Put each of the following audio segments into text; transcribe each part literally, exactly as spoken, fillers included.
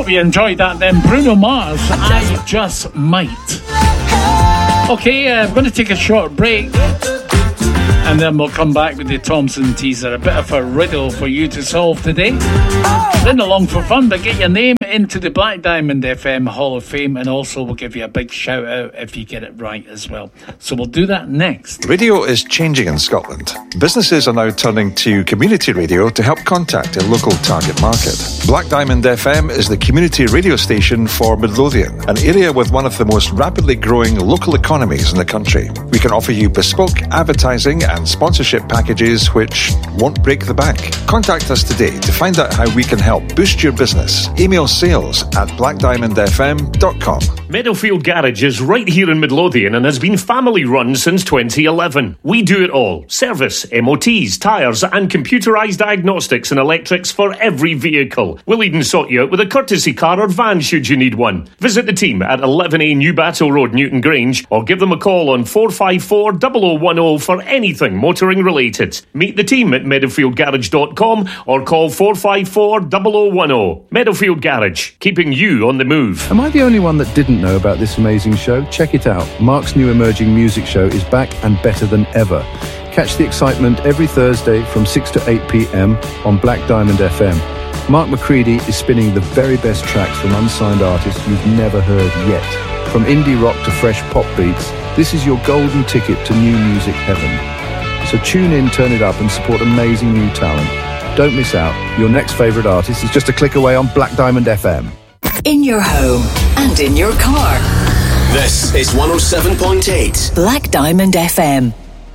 Hope you enjoyed that then. Bruno Mars, I Just Might. Okay, uh, I'm going to take a short break. And then we'll come back with the Thompson teaser. A bit of a riddle for you to solve today. Then along for fun, but get your name into the Black Diamond F M Hall of Fame, and also we'll give you a big shout out if you get it right as well. So we'll do that next. Radio is changing in Scotland. Businesses are now turning to community radio to help contact a local target market. Black Diamond F M is the community radio station for Midlothian, an area with one of the most rapidly growing local economies in the country. We can offer you bespoke advertising and sponsorship packages which won't break the bank. Contact us today to find out how we can help boost your business. Email sales at black diamond f m dot com. Meadowfield Garage is right here in Midlothian and has been family run since twenty eleven. We do it all. Service, M O Ts, tyres and computerised diagnostics and electrics for every vehicle. We'll even sort you out with a courtesy car or van should you need one. Visit the team at eleven A New Battle Road, Newton Grange, or give them a call on four five four, zero zero one zero for anything motoring related. Meet the team at meadowfield garage dot com or call four five four, zero zero one zero. Meadowfield Garage, keeping you on the move. Am I the only one that didn't know about this amazing show? Check it out. Mark's new emerging music show is back and better than ever. Catch the excitement every Thursday from six to eight p.m. on Black Diamond F M. Mark McCready is spinning the very best tracks from unsigned artists you've never heard yet. From indie rock to fresh pop beats, this is your golden ticket to new music heaven. So tune in, turn it up and support amazing new talent. Don't miss out. Your next favourite artist is just a click away on Black Diamond F M. In your home and in your car. This is one oh seven point eight. Black Diamond F M.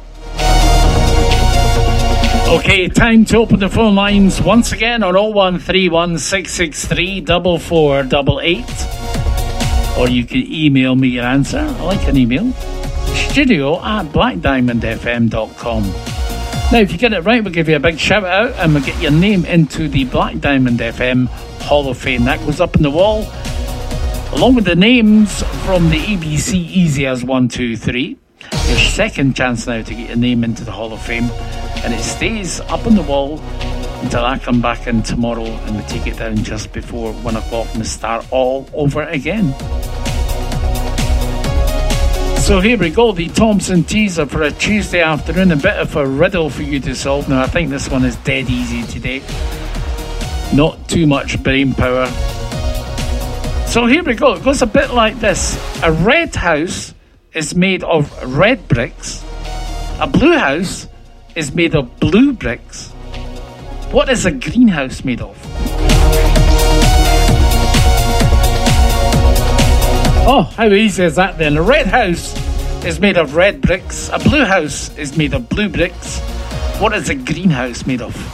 Okay, time to open the phone lines once again on oh one three one, six six three, four four eight eight. Or you can email me your answer. I like an email. Studio at black diamond f m dot com. Now, if you get it right, we'll give you a big shout out and we'll get your name into the Black Diamond F M Hall of Fame. That goes up on the wall, along with the names from the A B C Easy as one, two, three. Your second chance now to get your name into the Hall of Fame, and it stays up on the wall until I come back in tomorrow and we take it down just before one o'clock and we start all over again. So here we go, the Thompson teaser for a Tuesday afternoon. A bit of a riddle for you to solve. Now, I think this one is dead easy today. Not too much brain power. So here we go. It goes a bit like this. A red house is made of red bricks. A blue house is made of blue bricks. What is a greenhouse made of? Oh, how easy is that then? A red house is made of red bricks. A blue house is made of blue bricks. What is a greenhouse made of?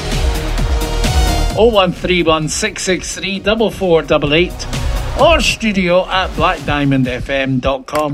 oh one three one, six six three, four four eight eight or studio at black diamond f m dot com.